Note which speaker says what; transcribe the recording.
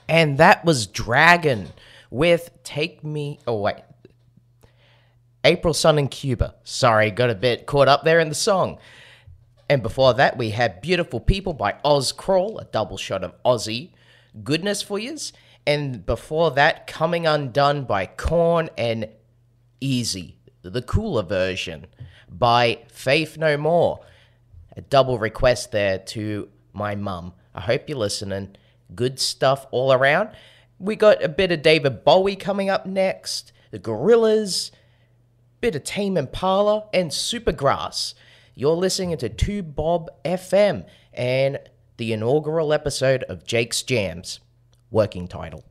Speaker 1: And that was Dragon with Take Me Away. April Sun in Cuba. Sorry, got a bit caught up there in the song. And before that, we had Beautiful People by Oz Crawl, a double shot of Aussie goodness for yous. And before that, Coming Undone by Korn and Easy, the cooler version by Faith No More. A double request there to my mum. I hope you're listening. Good stuff all around. We got a bit of David Bowie coming up next, the Gorillaz, bit of Tame Impala, and Supergrass. You're listening to 2Bob FM and the inaugural episode of Jake's Jams, working title.